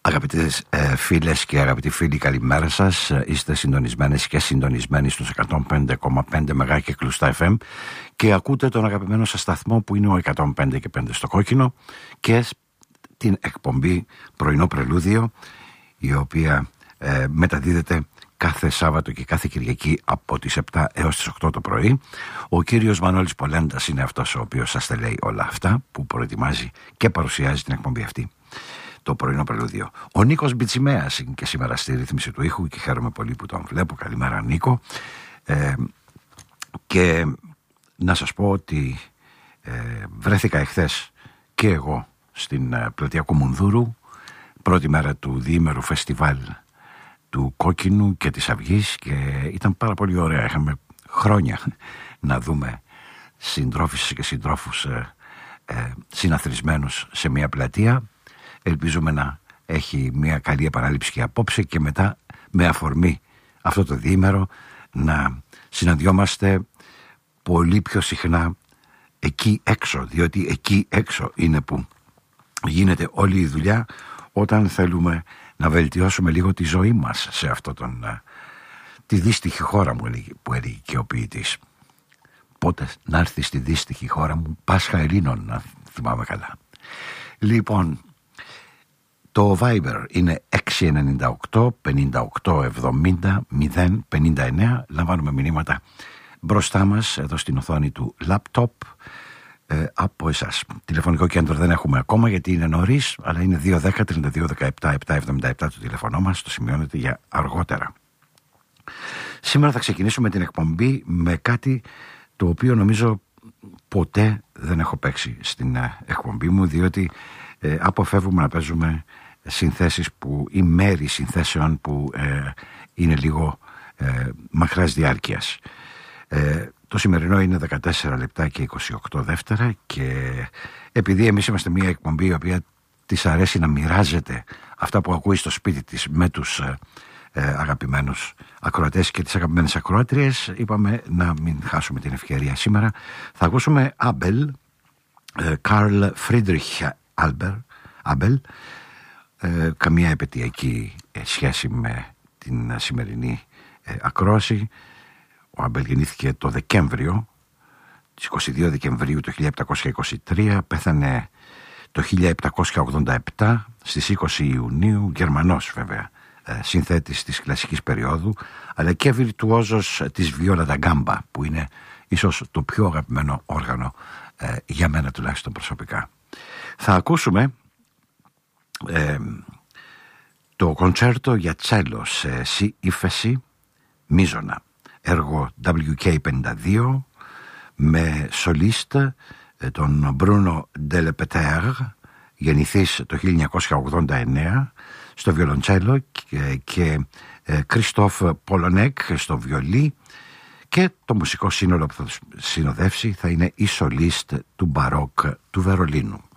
Αγαπητές φίλες και αγαπητοί φίλοι, καλημέρα σας. Είστε συντονισμένες και συντονισμένοι στους 105,5 ΜHz και κλειστά FM και ακούτε τον αγαπημένο σας σταθμό που είναι ο 105,5 στο κόκκινο και την εκπομπή Πρωινό Πρελούδιο, η οποία μεταδίδεται κάθε Σάββατο και κάθε Κυριακή από τις 7 έως τις 8 το πρωί. Ο κύριος Μανώλης Πολέντας είναι αυτός ο οποίος σας τα λέει όλα αυτά, που προετοιμάζει και παρουσιάζει την εκπομπή αυτή, το Πρωινό Πρελούδιο. Ο Νίκος Μπιτσιμέας είναι και σήμερα στη ρύθμιση του ήχου και χαίρομαι πολύ που τον βλέπω. Καλημέρα, Νίκο. Και να σας πω ότι βρέθηκα εχθές και εγώ στην πλατεία Κομουνδούρου, πρώτη μέρα του διήμερου φεστιβάλ του Κόκκινου και της Αυγής, και ήταν πάρα πολύ ωραία. Είχαμε χρόνια να δούμε συντρόφισσες και συντρόφους συναθρισμένους σε μια πλατεία. Ελπίζουμε να έχει μια καλή επανάληψη και απόψε, και μετά με αφορμή αυτό το διήμερο να συναντιόμαστε πολύ πιο συχνά εκεί έξω, διότι εκεί έξω είναι που γίνεται όλη η δουλειά όταν θέλουμε να βελτιώσουμε λίγο τη ζωή μας σε αυτό τη δύστιχη χώρα μου, που έλεγε και ο ποιητής. Πότε να έρθει στη δύστιχη χώρα μου, Πάσχα Ελλήνων, να θυμάμαι καλά. Λοιπόν, το Viber είναι 698 58 70 059. Λαμβάνουμε μηνύματα μπροστά μας εδώ στην οθόνη του λάπτοπ από εσάς. Τηλεφωνικό κέντρο δεν έχουμε ακόμα γιατί είναι νωρίς, αλλά είναι 210 32 17 777 το τηλεφωνό μας. Το σημειώνετε για αργότερα. Σήμερα θα ξεκινήσουμε την εκπομπή με κάτι το οποίο νομίζω ποτέ δεν έχω παίξει στην εκπομπή μου, διότι αποφεύγουμε να παίζουμε συνθέσεις ή μέρη συνθέσεων που είναι λίγο μακράς διάρκειας. Το σημερινό είναι 14 λεπτά και 28 δεύτερα, και επειδή εμείς είμαστε μια εκπομπή η οποία της αρέσει να μοιράζεται αυτά που ακούει στο σπίτι της με τους αγαπημένους ακροατές και τις αγαπημένες ακροάτριες, είπαμε να μην χάσουμε την ευκαιρία. Σήμερα θα ακούσουμε Καρλ Φρίντριχ Άμπελ, καμία επαιτειακή σχέση με την σημερινή ακρόαση. Ο Άμπελ γεννήθηκε το Δεκέμβριο, τις 22 Δεκεμβρίου του 1723, πέθανε το 1787 στις 20 Ιουνίου, Γερμανός βέβαια, συνθέτης της κλασικής περίοδου, αλλά και βιρτουόζος της βιόλα da gamba, που είναι ίσως το πιο αγαπημένο όργανο για μένα τουλάχιστον προσωπικά. Θα ακούσουμε το κοντσέρτο για τσέλο σε σι ύφεση μίζωνα, έργο WK52, με σολίστ τον Μπρούνο Ντελεπετέρ, γεννηθής το 1989, στο βιολοντσέλο, και Κριστόφ Πολονέκ στο βιολί, και το μουσικό σύνολο που θα συνοδεύσει θα είναι η σολίστ του Μπαρόκ του Βερολίνου.